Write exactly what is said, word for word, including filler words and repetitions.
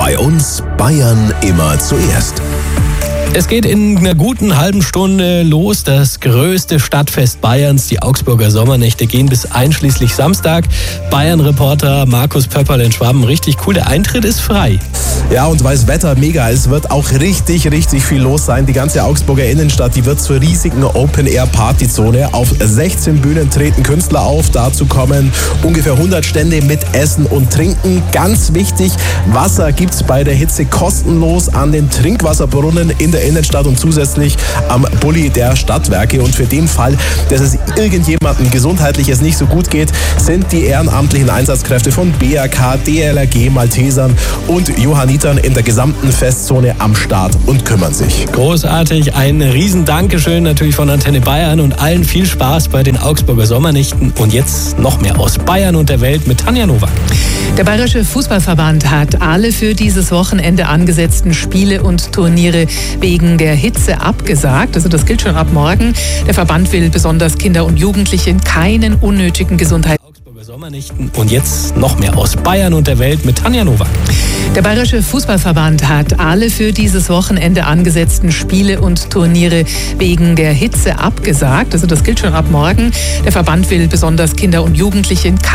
Bei uns Bayern immer zuerst. Es geht in einer guten halben Stunde los. Das größte Stadtfest Bayerns, die Augsburger Sommernächte, gehen bis einschließlich Samstag. Bayern-Reporter Markus Pöpperl in Schwaben, richtig cool. Der Eintritt ist frei. Ja, und weil das Wetter mega ist, wird auch richtig, richtig viel los sein. Die ganze Augsburger Innenstadt, die wird zur riesigen Open-Air-Partyzone. Auf sechzehn Bühnen treten Künstler auf. Dazu kommen ungefähr hundert Stände mit Essen und Trinken. Ganz wichtig, Wasser gibt's bei der Hitze kostenlos an den Trinkwasserbrunnen in der Innenstadt und zusätzlich am Bulli der Stadtwerke. Und für den Fall, dass es irgendjemandem gesundheitlich nicht so gut geht, sind die ehrenamtlichen Einsatzkräfte von B A K, D L R G, Maltesern und Johannitern in der gesamten Festzone am Start und kümmern sich. Großartig, ein riesen Dankeschön natürlich von Antenne Bayern und allen viel Spaß bei den Augsburger Sommernächten. Und jetzt noch mehr aus Bayern und der Welt mit Tanja Nowak. Der Bayerische Fußballverband hat alle für dieses Wochenende angesetzten Spiele und Turniere wegen der Hitze abgesagt. Also das gilt schon ab morgen. Der Verband will besonders Kinder und Jugendliche in keinen unnötigen Gesundheits... Sommernächten. Und jetzt noch mehr aus Bayern und der Welt mit Tanja Nowak. Der Bayerische Fußballverband hat alle für dieses Wochenende angesetzten Spiele und Turniere wegen der Hitze abgesagt. Also das gilt schon ab morgen. Der Verband will besonders Kinder und Jugendliche in